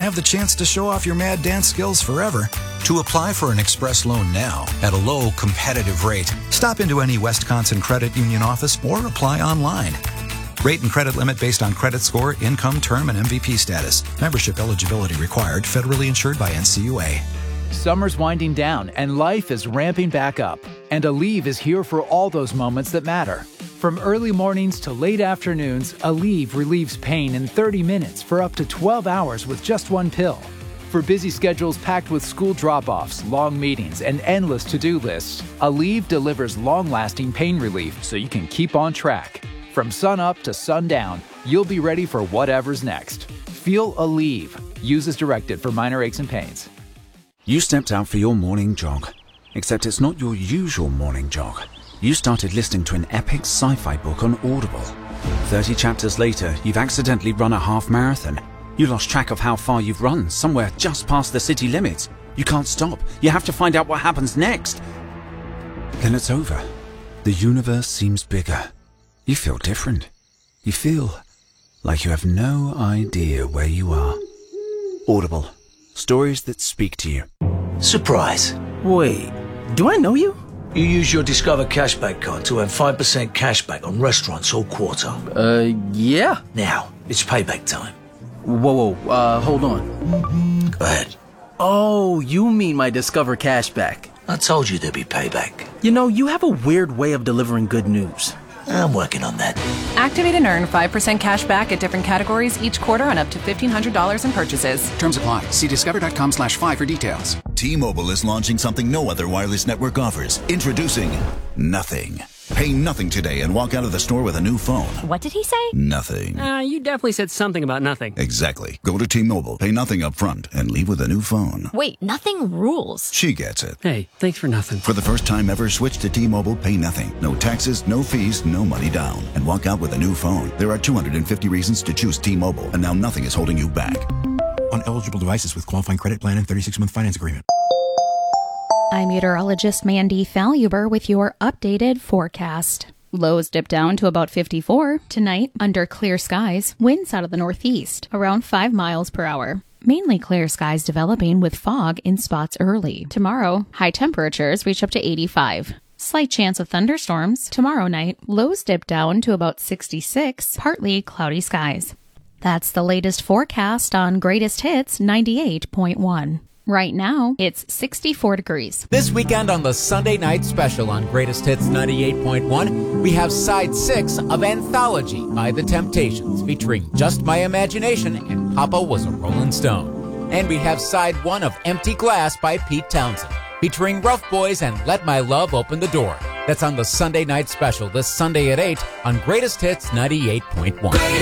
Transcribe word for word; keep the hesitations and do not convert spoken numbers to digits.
have the chance to show off your mad dance skills forever. To apply for an Express loan now at a low, competitive rate, Stop into any Wisconsin Credit Union office or apply online. Rate and credit limit based on credit score, income, term, and M V P status. Membership eligibility required. Federally insured by N C U A. Summer's winding down and life is ramping back up. And Aleve is here for all those moments that matter. From early mornings to late afternoons, Aleve relieves pain in thirty minutes for up to twelve hours with just one pill. For busy schedules packed with school drop-offs, long meetings, and endless to-do lists, Aleve delivers long-lasting pain relief so you can keep on track. From sun up to sundown, you'll be ready for whatever's next. Feel Aleve. Use as directed for minor aches and pains. You stepped out for your morning jog, except it's not your usual morning jog. You started listening to an epic sci-fi book on Audible. thirty chapters later, you've accidentally run a half marathon. You lost track of how far you've run, somewhere just past the city limits. You can't stop. You have to find out what happens next. Then it's over. The universe seems bigger. You feel different. You feel like you have no idea where you are. Audible. Stories that speak to you. Surprise. Wait, do I know you? You use your Discover Cashback card to earn five percent cashback on restaurants all quarter. Uh, yeah. Now, it's payback time. Whoa, whoa, uh, hold on. Go ahead. Oh, you mean my Discover Cashback. I told you there'd be payback. You know, you have a weird way of delivering good news. I'm working on that. Activate and earn five percent cash back at different categories each quarter on up to fifteen hundred dollars in purchases. Terms apply. See discover.com slash five for details. T-Mobile is launching something no other wireless network offers. Introducing Nothing. Pay nothing today and walk out of the store with a new phone. What did he say? Nothing. Uh, you definitely said something about nothing. Exactly. Go to T-Mobile, pay nothing up front, and leave with a new phone. Wait, nothing rules. She gets it. Hey, thanks for nothing. For the first time ever, switch to T-Mobile, pay nothing. No taxes, no fees, no money down. And walk out with a new phone. There are two hundred fifty reasons to choose T-Mobile, and now nothing is holding you back. On eligible devices with qualifying credit plan and thirty-six month finance agreement. I'm meteorologist Mandy Faluber with your updated forecast. Lows dip down to about fifty-four. Tonight, under clear skies, winds out of the northeast, around five miles per hour. Mainly clear skies developing with fog in spots early. Tomorrow, high temperatures reach up to eighty-five. Slight chance of thunderstorms. Tomorrow night, lows dip down to about sixty-six, partly cloudy skies. That's the latest forecast on Greatest Hits ninety-eight point one. Right now, it's sixty-four degrees. This weekend on the Sunday Night Special on Greatest Hits ninety-eight point one, we have Side six of Anthology by The Temptations, featuring Just My Imagination and Papa Was a Rolling Stone. And we have Side one of Empty Glass by Pete Townsend, featuring Rough Boys and Let My Love Open the Door. That's on the Sunday Night Special this Sunday at eight on Greatest Hits ninety-eight point one.